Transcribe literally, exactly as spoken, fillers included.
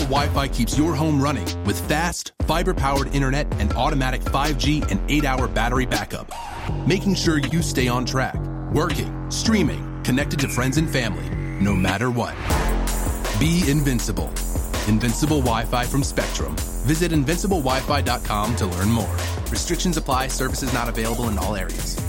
Wi-Fi keeps your home running with fast, fiber-powered internet and automatic five G and eight-hour battery backup, making sure you stay on track, working, streaming, connected to friends and family, no matter what. Be invincible. Invincible Wi-Fi from Spectrum. Visit invincible wi fi dot com to learn more. Restrictions apply. Services not available in all areas.